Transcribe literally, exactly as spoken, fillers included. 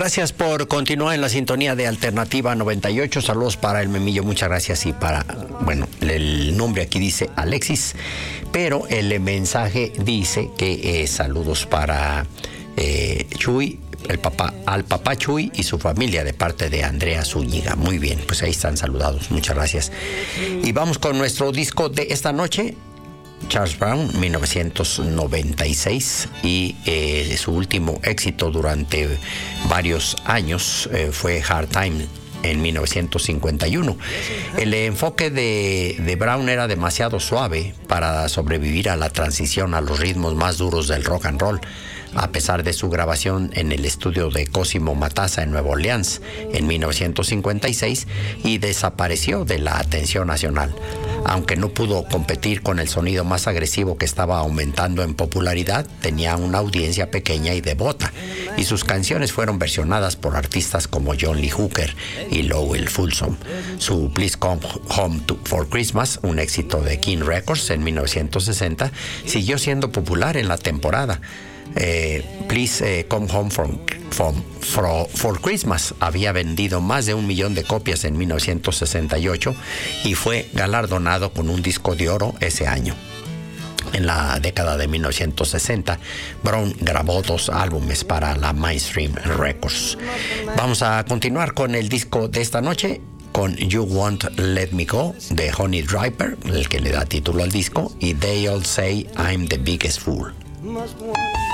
Gracias por continuar en la sintonía de Alternativa noventa y ocho. Saludos para el Memillo, muchas gracias. Y para, bueno, el nombre aquí dice Alexis, pero el mensaje dice que eh, saludos para eh, Chuy, el papá, al papá Chuy y su familia de parte de Andrea Zúñiga. Muy bien, pues ahí están saludados, muchas gracias. Y vamos con nuestro disco de esta noche. Charles Brown, mil novecientos noventa y seis, y eh, su último éxito durante varios años eh, fue Hard Time en mil novecientos cincuenta y uno. El enfoque de, de Brown era demasiado suave para sobrevivir a la transición a los ritmos más duros del rock and roll, a pesar de su grabación en el estudio de Cosimo Matassa en Nueva Orleans en mil novecientos cincuenta y seis, y desapareció de la atención nacional. Aunque no pudo competir con el sonido más agresivo que estaba aumentando en popularidad, tenía una audiencia pequeña y devota, y sus canciones fueron versionadas por artistas como John Lee Hooker y Lowell Fulsom. Su Please Come Home to, for Christmas, un éxito de King Records en mil novecientos sesenta, siguió siendo popular en la temporada. Eh, Please eh, Come Home from, from, for, for Christmas había vendido más de un millón de copias en mil novecientos sesenta y ocho y fue galardonado con un disco de oro ese año. En la década de mil novecientos sesenta, Brown grabó dos álbumes para la Mainstream Records. Vamos a continuar con el disco de esta noche, con You Won't Let Me Go de Honey Driver, el que le da título al disco, y They All Say I'm the Biggest Fool.